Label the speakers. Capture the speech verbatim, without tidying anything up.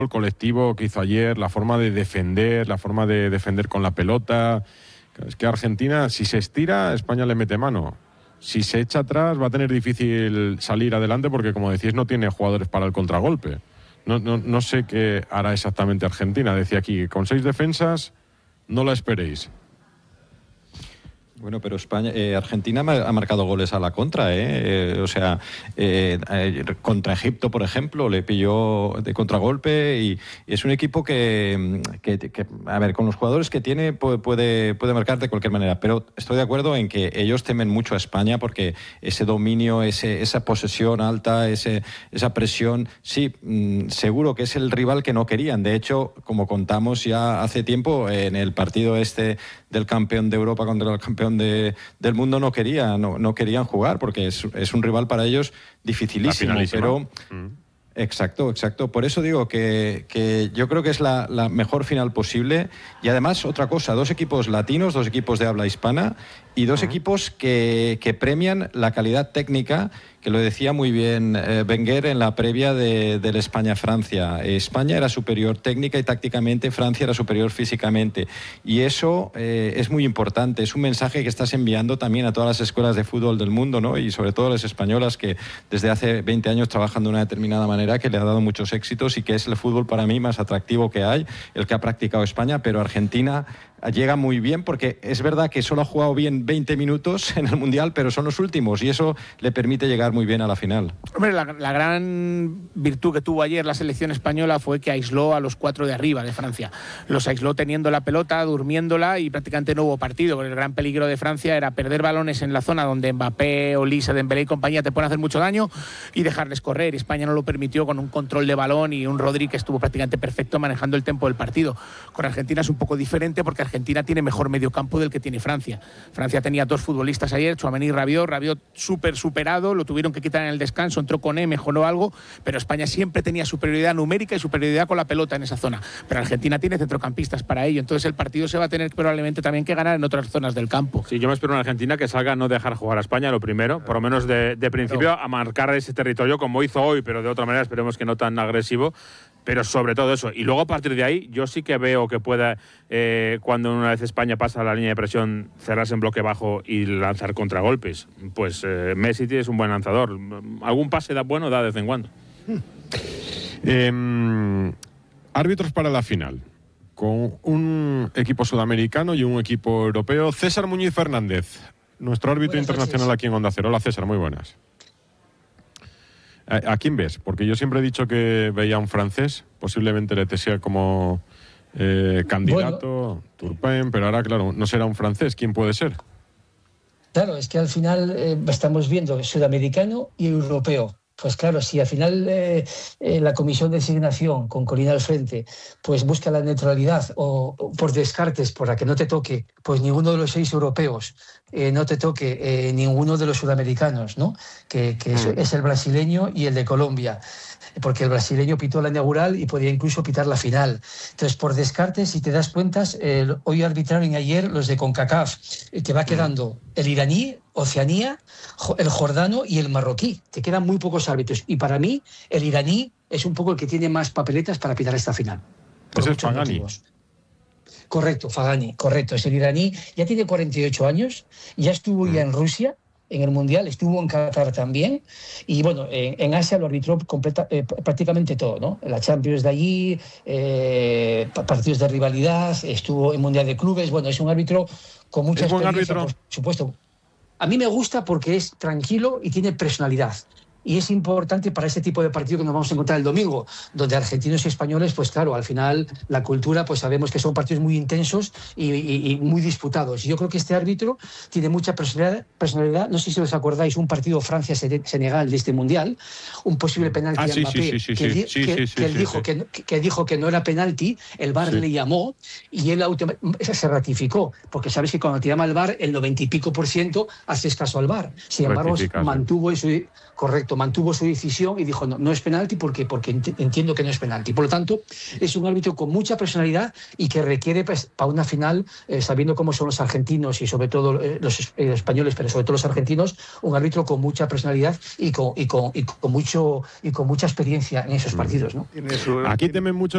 Speaker 1: el colectivo que hizo ayer, la forma de defender, la forma de defender con la pelota. Es que Argentina, si se estira, España le mete mano. Si se echa atrás, va a tener difícil salir adelante porque, como decís, no tiene jugadores para el contragolpe. No, no, no sé qué hará exactamente Argentina. Decía aquí que con seis defensas no la esperéis.
Speaker 2: Bueno, pero España, eh, Argentina ha marcado goles a la contra, ¿eh? Eh, o sea, eh, eh, contra Egipto, por ejemplo, le pilló de contragolpe y, y es un equipo que, que, que, a ver, con los jugadores que tiene puede, puede, puede marcar de cualquier manera, pero estoy de acuerdo en que ellos temen mucho a España porque ese dominio, ese, esa posesión alta, ese, esa presión, sí, mmm, seguro que es el rival que no querían. De hecho, como contamos ya hace tiempo, en el partido este del campeón de Europa contra el campeón De, del mundo no quería, no, no querían jugar porque es, es un rival para ellos dificilísimo, pero mm. exacto, exacto. Por eso digo que, que yo creo que es la, la mejor final posible y además otra cosa, dos equipos latinos, dos equipos de habla hispana y dos uh-huh. equipos que, que premian la calidad técnica, que lo decía muy bien eh, Wenger en la previa de, del España-Francia. España era superior técnica y tácticamente, Francia era superior físicamente. Y eso eh, es muy importante, es un mensaje que estás enviando también a todas las escuelas de fútbol del mundo, ¿no? Y sobre todo a las españolas que desde hace veinte años trabajan de una determinada manera, que le ha dado muchos éxitos y que es el fútbol para mí más atractivo que hay, el que ha practicado España, pero Argentina llega muy bien porque es verdad que solo ha jugado bien veinte minutos en el Mundial, pero son los últimos y eso le permite llegar muy bien a la final.
Speaker 3: Hombre, la, la gran virtud que tuvo ayer la selección española fue que aisló a los cuatro de arriba de Francia. Los aisló teniendo la pelota, durmiéndola y prácticamente no hubo partido, porque el gran peligro de Francia era perder balones en la zona donde Mbappé, Olise, Dembélé y compañía te pueden hacer mucho daño y dejarles correr. España no lo permitió con un control de balón y un Rodri que estuvo prácticamente perfecto manejando el tempo del partido. Con Argentina es un poco diferente porque Argentina tiene mejor mediocampo del que tiene Francia. Francia tenía dos futbolistas ayer, Tchouaméni y Rabiot, Rabiot súper superado, lo tuvieron que quitar en el descanso, entró con E, mejoró algo, pero España siempre tenía superioridad numérica y superioridad con la pelota en esa zona. Pero Argentina tiene centrocampistas para ello, entonces el partido se va a tener probablemente también que ganar en otras zonas del campo.
Speaker 4: Sí, yo me espero en Argentina que salga a no dejar jugar a España, lo primero, por lo menos de, de principio, a marcar ese territorio como hizo hoy, pero de otra manera esperemos que no tan agresivo. Pero sobre todo eso. Y luego a partir de ahí, yo sí que veo que pueda, eh, cuando una vez España pasa la línea de presión, cerrarse en bloque bajo y lanzar contragolpes. Pues eh, Messi es un buen lanzador. Algún pase da bueno da de vez en cuando.
Speaker 1: Eh, árbitros para la final. Con un equipo sudamericano y un equipo europeo. César Muñiz Fernández, nuestro árbitro buenas internacional noches. Aquí en Onda Cero. Hola César, muy buenas. ¿A quién ves? Porque yo siempre he dicho que veía a un francés, posiblemente le sea como eh, candidato, bueno, Turpin, pero ahora, claro, no será un francés. ¿Quién puede ser?
Speaker 5: Claro, es que al final eh, estamos viendo sudamericano y europeo. Pues claro, si al final eh, eh, la comisión de designación con Corina al frente pues busca la neutralidad o, o por descartes, por la que no te toque pues ninguno de los seis europeos, eh, no te toque eh, ninguno de los sudamericanos, ¿no? Que, que es, es el brasileño y el de Colombia, porque el brasileño pitó la inaugural y podía incluso pitar la final. Entonces, por descarte, si te das cuenta, eh, hoy arbitraron ayer los de CONCACAF, eh, te va quedando el iraní, Oceanía, el jordano y el marroquí. Te quedan muy pocos árbitros. Y para mí, el iraní es un poco el que tiene más papeletas para pitar esta final.
Speaker 1: Pues es Fagani. Motivos.
Speaker 5: Correcto, Fagani, correcto. Es el iraní, ya tiene cuarenta y ocho años, ya estuvo mm. ya en Rusia, en el Mundial, estuvo en Qatar también, y bueno, en, en Asia lo arbitró completa, eh, prácticamente todo, ¿no? La Champions de allí, eh, partidos de rivalidad, estuvo en Mundial de Clubes, bueno, es un árbitro con mucha
Speaker 1: ¿Es
Speaker 5: experiencia,
Speaker 1: buen
Speaker 5: por supuesto. A mí me gusta porque es tranquilo y tiene personalidad. Y es importante para este tipo de partido que nos vamos a encontrar el domingo, donde argentinos y españoles, pues claro, al final la cultura, pues sabemos que son partidos muy intensos y, y, y muy disputados. Y yo creo que este árbitro tiene mucha personalidad, personalidad. No sé si os acordáis, un partido Francia-Senegal de este Mundial, un posible penalti
Speaker 1: ah,
Speaker 5: a
Speaker 1: sí,
Speaker 5: Mbappé,
Speaker 1: sí, sí, sí,
Speaker 5: que,
Speaker 1: sí,
Speaker 5: que,
Speaker 1: sí,
Speaker 5: que,
Speaker 1: sí,
Speaker 5: que, él
Speaker 1: sí,
Speaker 5: dijo
Speaker 1: sí.
Speaker 5: Que, que dijo que no era penalti, el V A R sí. le llamó y él se ratificó, porque sabes que cuando te llama el V A R, el noventa y pico por ciento haces caso al V A R. Sin embargo, mantuvo eso, correcto, mantuvo su decisión y dijo no, no es penalti porque, porque entiendo que no es penalti. Por lo tanto, es un árbitro con mucha personalidad y que requiere pues, para una final, eh, sabiendo cómo son los argentinos y sobre todo eh, los eh, españoles, pero sobre todo los argentinos, un árbitro con mucha personalidad y con, y con, y con, mucho, y con mucha experiencia en esos partidos, ¿no?
Speaker 1: Aquí temen mucho